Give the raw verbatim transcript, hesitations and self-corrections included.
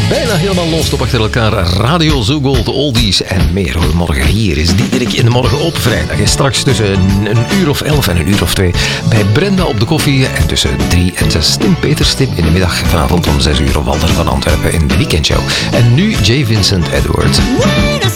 Bijna helemaal non-stop achter elkaar. Radio Zoo Gold, oldies en meer. Morgen hier is Diederik in de morgen op vrijdag. En straks tussen een uur of elf en een uur of twee bij Brenda op de koffie. En tussen drie en zes Tim Peters Tim in de middag. Vanavond om zes uur Walter van Antwerpen in de weekendshow. En nu J. Vincent Edward.